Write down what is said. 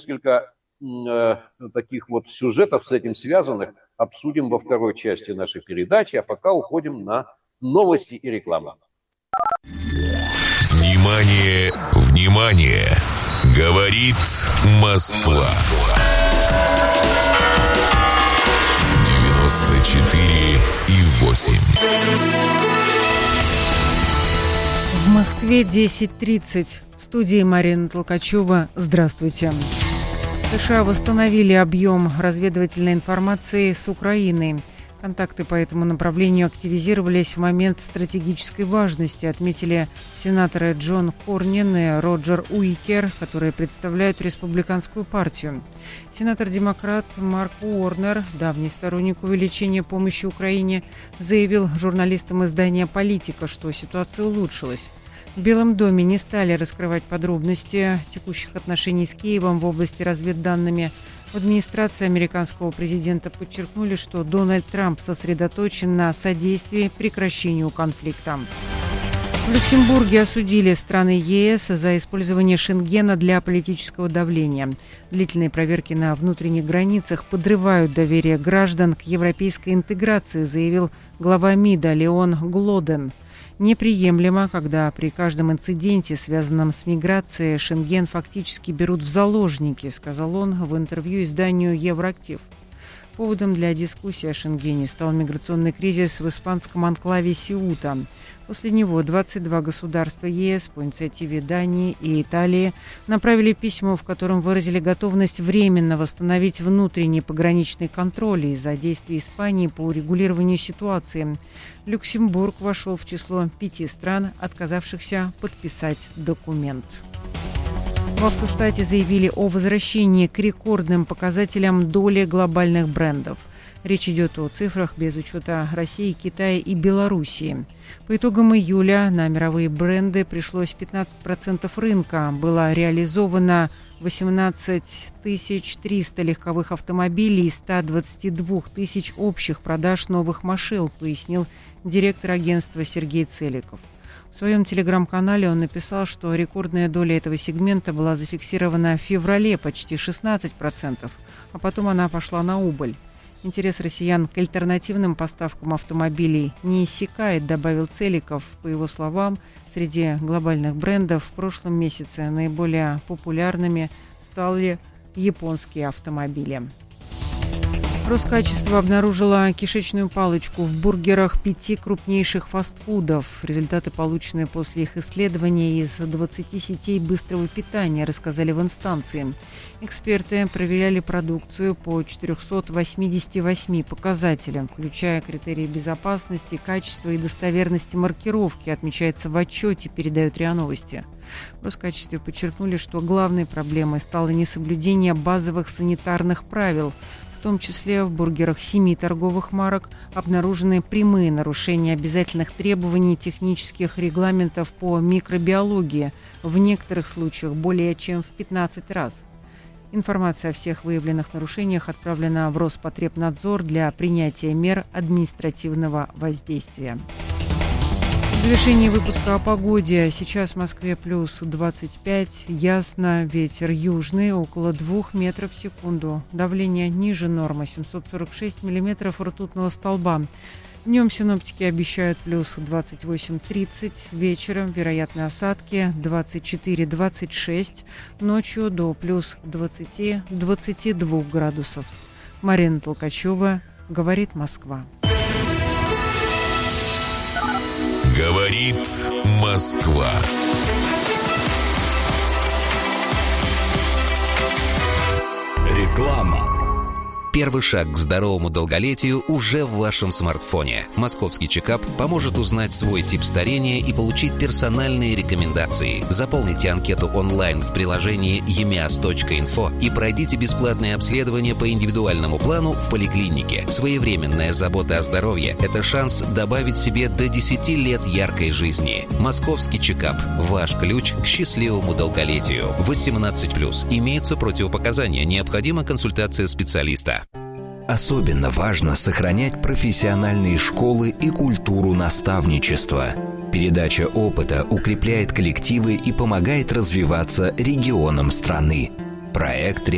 несколько таких вот сюжетов с этим связанных обсудим во второй части нашей передачи, а пока уходим на новости и рекламу. Внимание, внимание! Говорит Москва. 94,8. В Москве 10:30. В студии Марина Толкачева. Здравствуйте. США восстановили объем разведывательной информации с Украиной. Контакты по этому направлению активизировались в момент стратегической важности, отметили сенаторы Джон Корнин и Роджер Уикер, которые представляют республиканскую партию. Сенатор-демократ Марк Уорнер, давний сторонник увеличения помощи Украине, заявил журналистам издания «Политика», что ситуация улучшилась. В Белом доме не стали раскрывать подробности текущих отношений с Киевом в области разведданными. В администрации американского президента подчеркнули, что Дональд Трамп сосредоточен на содействии прекращению конфликта. В Люксембурге осудили страны ЕС за использование Шенгена для политического давления. Длительные проверки на внутренних границах подрывают доверие граждан к европейской интеграции, заявил глава МИДа Леон Глоден. Неприемлемо, когда при каждом инциденте, связанном с миграцией, Шенген фактически берут в заложники, сказал он в интервью изданию «Евроактив». Поводом для дискуссии о Шенгене стал миграционный кризис в испанском анклаве Сеута. После него 22 государства ЕС по инициативе Дании и Италии направили письмо, в котором выразили готовность временно восстановить внутренний пограничный контроль из-за действий Испании по урегулированию ситуации. Люксембург вошел в число 5 стран, отказавшихся подписать документ. В Автостате заявили о возвращении к рекордным показателям доли глобальных брендов. Речь идет о цифрах без учета России, Китая и Белоруссии. По итогам июля на мировые бренды пришлось 15% рынка. Было реализовано 18 300 легковых автомобилей и 122 тысяч общих продаж новых машин, пояснил директор агентства Сергей Целиков. В своем телеграм-канале он написал, что рекордная доля этого сегмента была зафиксирована в феврале почти 16%, а потом она пошла на убыль. Интерес россиян к альтернативным поставкам автомобилей не иссякает, добавил Целиков. По его словам, среди глобальных брендов в прошлом месяце наиболее популярными стали японские автомобили. Роскачество обнаружило кишечную палочку в бургерах 5 крупнейших фастфудов. Результаты, полученные после их исследования из 20 сетей быстрого питания, рассказали в инстанции. Эксперты проверяли продукцию по 488 показателям, включая критерии безопасности, качества и достоверности маркировки, отмечается в отчете, передают РИА Новости. В Роскачестве подчеркнули, что главной проблемой стало несоблюдение базовых санитарных правил. В том числе в бургерах 7 торговых марок обнаружены прямые нарушения обязательных требований технических регламентов по микробиологии, в некоторых случаях более чем в 15 раз. Информация о всех выявленных нарушениях отправлена в Роспотребнадзор для принятия мер административного воздействия. В завершении выпуска о погоде. Сейчас в Москве плюс 25, ясно, ветер южный, около 2 метров в секунду. Давление ниже нормы, 746 миллиметров ртутного столба. Днем синоптики обещают плюс 28-30, вечером вероятны осадки 24-26, ночью до плюс 20-22 градусов. Марина Толкачева, говорит Москва. Говорит Москва. Реклама. Первый шаг к здоровому долголетию уже в вашем смартфоне. Московский чекап поможет узнать свой тип старения и получить персональные рекомендации. Заполните анкету онлайн в приложении emias.info и пройдите бесплатное обследование по индивидуальному плану в поликлинике. Своевременная забота о здоровье – это шанс добавить себе до 10 лет яркой жизни. Московский чекап – ваш ключ к счастливому долголетию. 18+. Имеются противопоказания. Необходима консультация специалиста. Особенно важно сохранять профессиональные школы и культуру наставничества. Передача опыта укрепляет коллективы и помогает развиваться регионам страны. Проект